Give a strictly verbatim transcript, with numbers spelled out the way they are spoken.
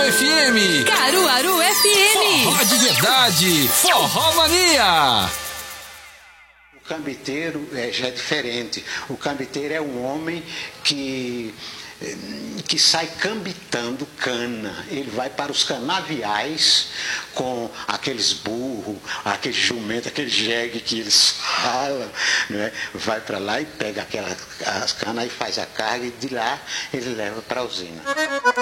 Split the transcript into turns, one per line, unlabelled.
F M.
Caruaru F M.
Forró de verdade. Forró Mania.
O cambiteiro é, já é diferente. O cambiteiro é um homem que, que sai cambitando cana. Ele vai para os canaviais com aqueles burros, aquele jumento, aquele jegue que eles falam, né? Vai para lá e pega aquela, as canas e faz a carga e de lá ele leva para a usina.